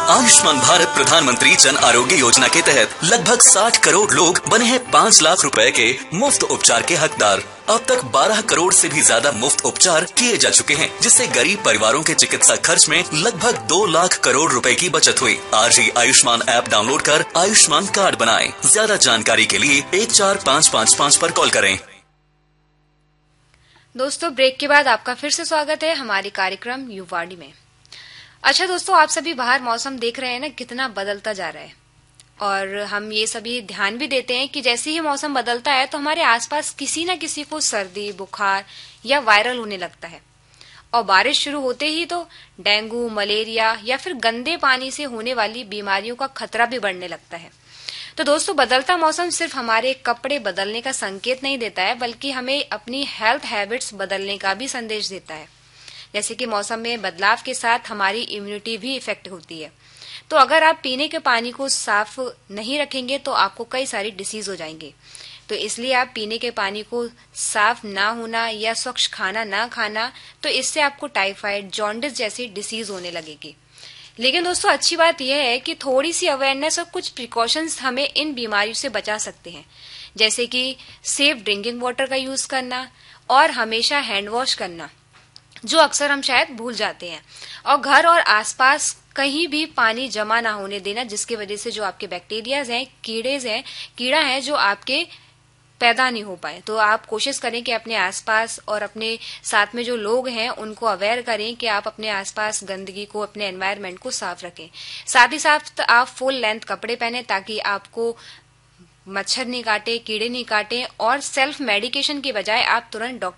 आयुष्मान भारत प्रधानमंत्री जन आरोग्य योजना के तहत लगभग 60 करोड़ लोग बने हैं 5 लाख रुपए के मुफ्त उपचार के हकदार। अब तक 12 करोड़ से भी ज्यादा मुफ्त उपचार किए जा चुके हैं, जिससे गरीब परिवारों के चिकित्सा खर्च में लगभग 2 लाख करोड़ रुपए की बचत हुई। आज ही आयुष्मान ऐप डाउनलोड कर आयुष्मान कार्ड बनाएं। ज्यादा जानकारी के लिए 14555 पर कॉल करें। दोस्तों, ब्रेक के बाद आपका फिर से स्वागत है हमारे कार्यक्रम युवाणी में। अच्छा दोस्तों, आप सभी बाहर मौसम देख रहे हैं ना, कितना बदलता जा रहा है। और हम ये सभी ध्यान भी देते हैं कि जैसे ही मौसम बदलता है तो हमारे आसपास किसी न किसी को सर्दी, बुखार या वायरल होने लगता है। और बारिश शुरू होते ही तो डेंगू, मलेरिया या फिर गंदे पानी से होने वाली बीमारियों का खतरा भी बढ़ने लगता है। तो दोस्तों, बदलता मौसम सिर्फ हमारे कपड़े बदलने का संकेत नहीं देता है, बल्कि हमें अपनी हेल्थ हैबिट्स बदलने का भी संदेश देता है। जैसे कि मौसम में बदलाव के साथ हमारी इम्यूनिटी भी इफेक्ट होती है। तो अगर आप पीने के पानी को साफ नहीं रखेंगे तो आपको कई सारी डिसीज हो जाएंगे। तो इसलिए आप पीने के पानी को साफ ना होना या स्वच्छ खाना ना खाना, तो इससे आपको टाइफाइड, जॉन्डिस जैसी डिसीज होने लगेगी। लेकिन दोस्तों, अच्छी बात यह है कि थोड़ी सी अवेयरनेस और कुछ प्रिकॉशंस हमें इन बीमारियों से बचा सकते हैं। जैसे कि सेफ ड्रिंकिंग वाटर का यूज करना और हमेशा हैंड वॉश करना, जो अक्सर हम शायद भूल जाते हैं। और घर और आसपास कहीं भी पानी जमा ना होने देना, जिसकी वजह से जो आपके बैक्टीरियाज हैं, कीड़ा है जो आपके पैदा नहीं हो पाए। तो आप कोशिश करें कि अपने आसपास और अपने साथ में जो लोग हैं उनको अवेयर करें कि आप अपने आसपास गंदगी को, अपने एनवायरनमेंट को साफ रखें। साथ ही साथ आप फुल लेंथ कपड़े पहने ताकि आपको मच्छर नहीं काटे, कीड़े नहीं काटे, और सेल्फ मेडिकेशन की बजाय आप तुरंत डॉक्टर